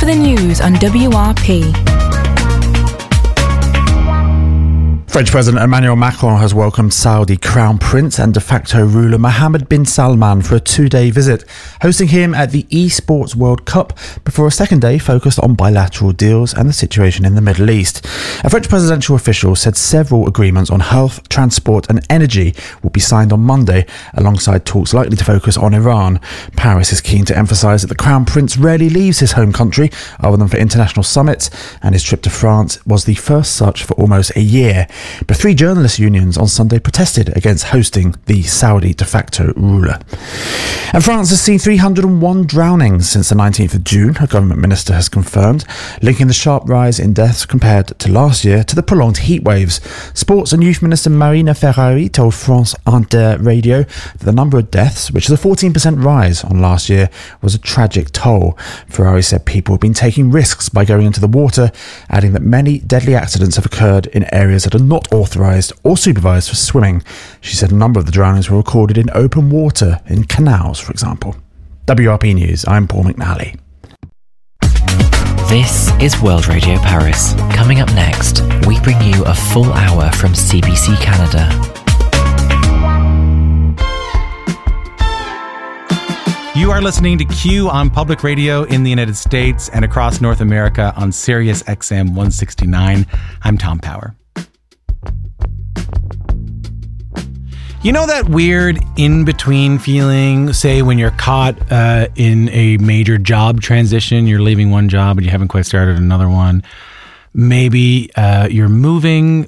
the news on WRP. French President Emmanuel Macron has welcomed Saudi Crown Prince and de facto ruler Mohammed bin Salman for a 2-day visit, hosting him at the Esports World Cup before a second day focused on bilateral deals and the situation in the Middle East. A French presidential official said several agreements on health, transport and energy will be signed on Monday, alongside talks likely to focus on Iran. Paris is keen to emphasise that the Crown Prince rarely leaves his home country other than for international summits, and his trip to France was the first such for almost a year. But 3 journalists' unions on Sunday protested against hosting the Saudi de facto ruler. And France has seen 301 drownings since the 19th of June, a government minister has confirmed, linking the sharp rise in deaths compared to last year to the prolonged heat waves. Sports and Youth Minister Marina Ferrari told France Inter Radio that the number of deaths, which is a 14% rise on last year, was a tragic toll. Ferrari said people have been taking risks by going into the water, adding that many deadly accidents have occurred in areas that are not authorised or supervised for swimming. She said a number of the drownings were recorded in open water, in canals, for example. WRP News, I'm Paul McNally. This is World Radio Paris. Coming up next, we bring you a full hour from CBC Canada. You are listening to Q on public radio in the United States and across North America on Sirius XM 169. I'm Tom Power. You know that weird in-between feeling, say when you're caught in a major job transition, you're leaving one job and you haven't quite started another one. Maybe you're moving,